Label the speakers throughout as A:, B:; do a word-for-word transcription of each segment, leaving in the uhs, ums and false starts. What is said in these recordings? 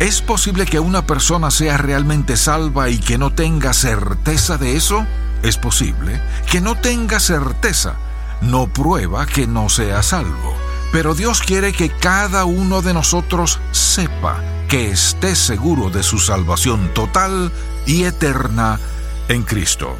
A: ¿Es posible que una persona sea realmente salva y que no tenga certeza de eso? Es posible que no tenga certeza. No prueba que no sea salvo. Pero Dios quiere que cada uno de nosotros sepa que esté seguro de su salvación total y eterna en Cristo.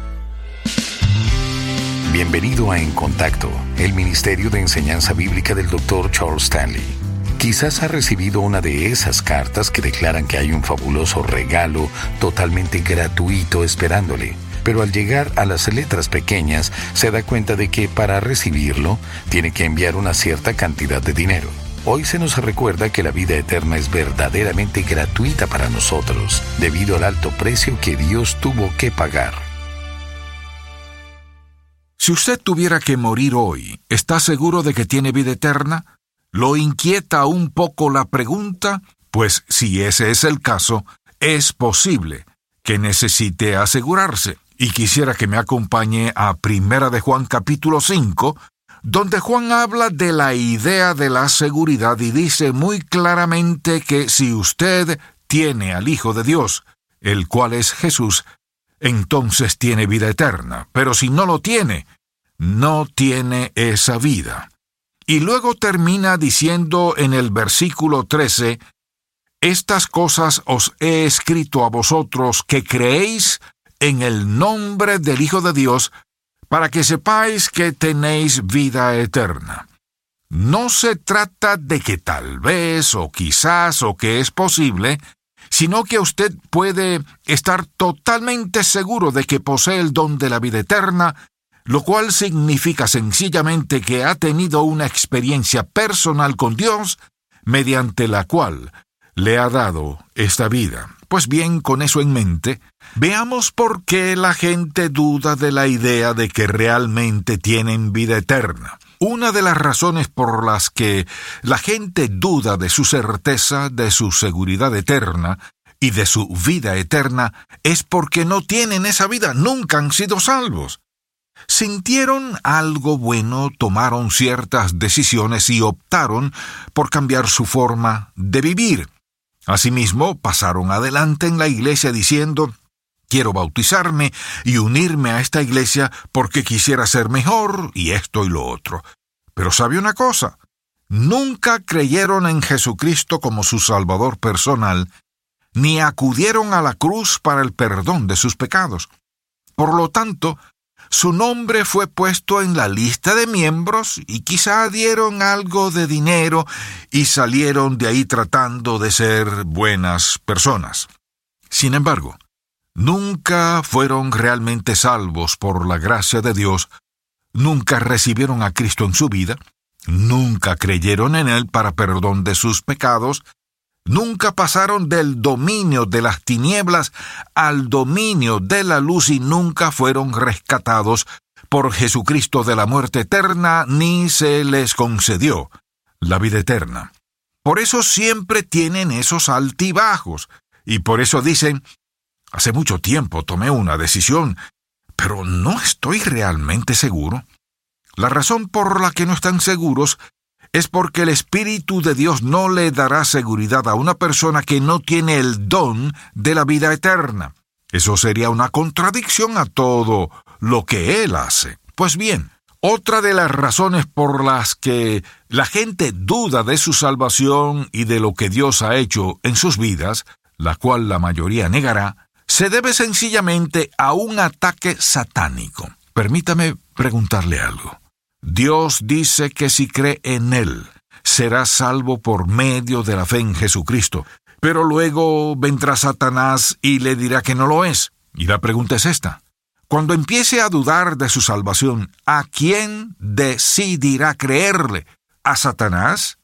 B: Bienvenido a En Contacto, el Ministerio de Enseñanza Bíblica del doctor Charles Stanley. Quizás ha recibido una de esas cartas que declaran que hay un fabuloso regalo totalmente gratuito esperándole, pero al llegar a las letras pequeñas se da cuenta de que para recibirlo tiene que enviar una cierta cantidad de dinero. Hoy se nos recuerda que la vida eterna es verdaderamente gratuita para nosotros, debido al alto precio que Dios tuvo que pagar.
A: Si usted tuviera que morir hoy, ¿está seguro de que tiene vida eterna? ¿Lo inquieta un poco la pregunta? Pues si ese es el caso, es posible que necesite asegurarse. Y quisiera que me acompañe a Primera de Juan capítulo cinco, donde Juan habla de la idea de la seguridad y dice muy claramente que si usted tiene al Hijo de Dios, el cual es Jesús, entonces tiene vida eterna. Pero si no lo tiene, no tiene esa vida. Y luego termina diciendo en el versículo trece, «Estas cosas os he escrito a vosotros que creéis en el nombre del Hijo de Dios, para que sepáis que tenéis vida eterna». No se trata de que tal vez, o quizás, o que es posible, sino que usted puede estar totalmente seguro de que posee el don de la vida eterna, lo cual significa sencillamente que ha tenido una experiencia personal con Dios, mediante la cual le ha dado esta vida. Pues bien, con eso en mente, veamos por qué la gente duda de la idea de que realmente tienen vida eterna. Una de las razones por las que la gente duda de su certeza, de su seguridad eterna y de su vida eterna es porque no tienen esa vida, nunca han sido salvos. Sintieron algo bueno, tomaron ciertas decisiones y optaron por cambiar su forma de vivir. Asimismo, pasaron adelante en la iglesia diciendo, quiero bautizarme y unirme a esta iglesia porque quisiera ser mejor y esto y lo otro. Pero ¿sabe una cosa? Nunca creyeron en Jesucristo como su Salvador personal, ni acudieron a la cruz para el perdón de sus pecados. Por lo tanto, su nombre fue puesto en la lista de miembros y quizá dieron algo de dinero y salieron de ahí tratando de ser buenas personas. Sin embargo, nunca fueron realmente salvos por la gracia de Dios, nunca recibieron a Cristo en su vida, nunca creyeron en Él para perdón de sus pecados, nunca pasaron del dominio de las tinieblas al dominio de la luz y nunca fueron rescatados por Jesucristo de la muerte eterna, ni se les concedió la vida eterna. Por eso siempre tienen esos altibajos, y por eso dicen, hace mucho tiempo tomé una decisión, pero no estoy realmente seguro. La razón por la que no están seguros es porque el Espíritu de Dios no le dará seguridad a una persona que no tiene el don de la vida eterna. Eso sería una contradicción a todo lo que Él hace. Pues bien, otra de las razones por las que la gente duda de su salvación y de lo que Dios ha hecho en sus vidas, la cual la mayoría negará, se debe sencillamente a un ataque satánico. Permítame preguntarle algo. Dios dice que si cree en Él, será salvo por medio de la fe en Jesucristo. Pero luego vendrá Satanás y le dirá que no lo es. Y la pregunta es esta. Cuando empiece a dudar de su salvación, ¿a quién decidirá creerle? ¿A Satanás?